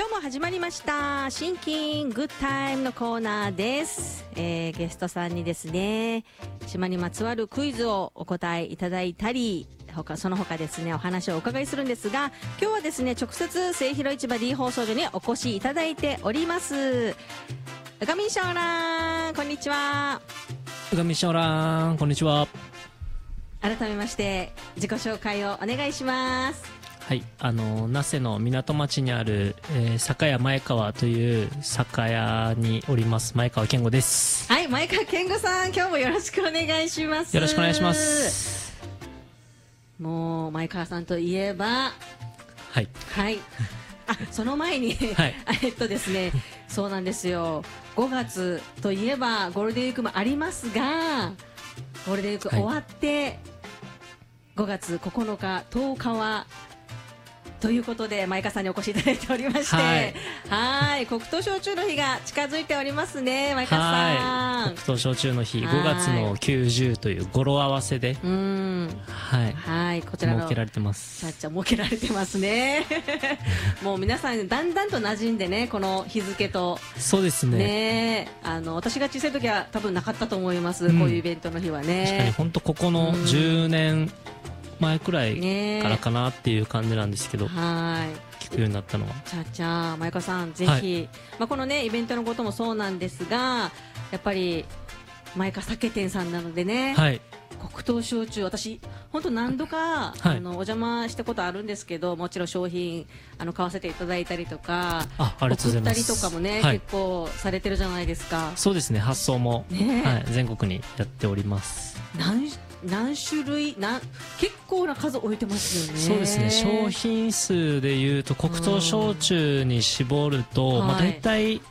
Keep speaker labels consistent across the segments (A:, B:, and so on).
A: 今日も始まりましたシンキングタイムのコーナーです。ゲストさんにですね、島にまつわるクイズをお答えいただいたり、その他ですねお話をお伺いするんですが、今日はですね直接末広市場 D 放送所にお越しいただいております。うがみんしょうらん、こんにちは。
B: うがみんしょうらん、こんにちは。
A: 改めまして自己紹介をお願いします。
B: はい、那須の港町にある、酒屋前川という酒屋におります前川健吾です。
A: はい、前川健吾さん、今日もよろしくお願いします。
B: よろしくお願いします。
A: もう前川さんといえば、
B: はい
A: はいその前に、
B: はい、
A: ですね、そうなんですよ、5月といえばゴールデンウィークもありますが、ゴールデンウィーク終わって、はい、5月9日10日はということで前川さんにお越しいただいておりまして、はい、黒糖焼酎の日が近づいておりますね。前川さん、
B: 黒糖焼酎の日、5月の90という語呂合わせで、
A: はい、こちらの
B: 設けられてます。
A: 設けられてますねもう皆さんだんだんと馴染んでね、この日付と。
B: そうですね、
A: 私が小さい時は多分なかったと思います、こういうイベントの日はね。
B: 確かに本当ここの10年前くらいからかなっていう感じなんですけど、聞くようになったのは。
A: じゃあ前川さん、ぜひ、このねイベントのこともそうなんですが、やっぱり前川酒店さんなのでね、黒糖焼酎、私本当何度か、お邪魔したことあるんですけど、もちろん商品買わせていただいたりとか、送ったりとかもね、結構されてるじゃないですか。
B: そうですね、発送も、全国にやっております。
A: 何種類、結構な数置いてますよね。
B: そうですね、商品数でいうと黒糖焼酎に絞ると、大体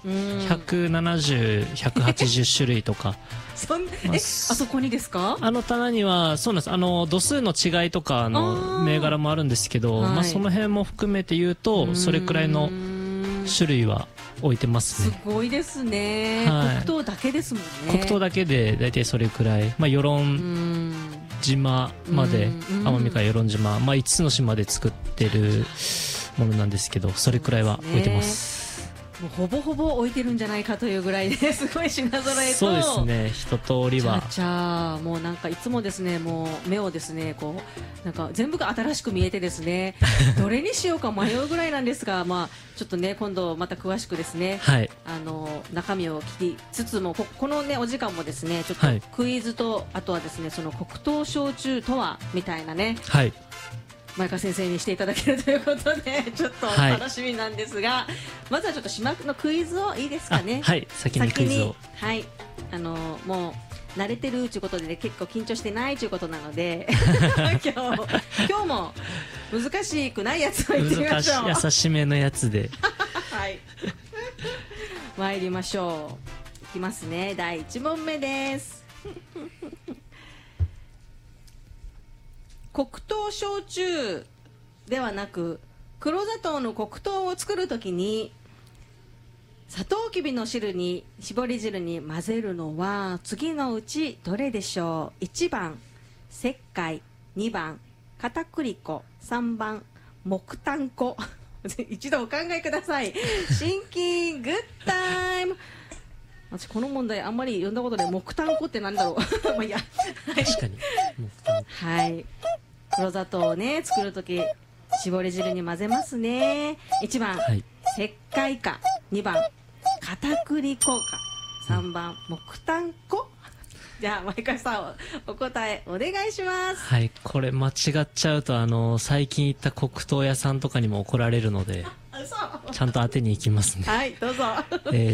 B: 170、180種類とか
A: あそこにですか？
B: 棚にはそうなんです、度数の違いとかの銘柄もあるんですけど、その辺も含めて言うとそれくらいの種類は置いてますね。
A: すごいですね、黒糖だけですもんね。
B: 黒糖だけで大体それくらい、与論島まで、奄美から与論島、5つの島で作ってるものなんですけど、それくらいは置いてます。
A: もうほぼほぼ置いてるんじゃないかというぐらいですごい品揃えと。
B: そうですね、一通りは。
A: もうなんかいつもですね、もう目をですね、こうなんか全部が新しく見えてですねどれにしようか迷うぐらいなんですが、ちょっとね今度また詳しくですね、中身を聞きつつも、このねお時間もですね、ちょっとクイズと、あとはですねその黒糖焼酎とはみたいなね、前川先生にしていただけるということで、ちょっと楽しみなんですが、まずはちょっと島のクイズをいいですかね。
B: 先にクイズを。
A: もう慣れてるということで、結構緊張してないということなので今日も難しくないやつをいってみましょう。
B: 優しめのやつで
A: 参りましょう。いきますね、第1問目です黒糖焼酎ではなく黒砂糖の黒糖を作るときにサトウキビの搾り汁に混ぜるのは次のうちどれでしょう。1番石灰、2番片栗粉、3番木炭粉一度お考えください。シンキングタイム。私この問題あんまり読んだことない。木炭粉ってなんだろうまあいいや、
B: 確かに
A: 黒砂糖をね作るとき絞り汁に混ぜますね。1番、石灰か、2番片栗粉か、3番木炭粉じゃあ前川さんお答えお願いします。
B: これ間違っちゃうと最近行った黒糖屋さんとかにも怒られるのでちゃんと当てに行きますね。
A: どうぞ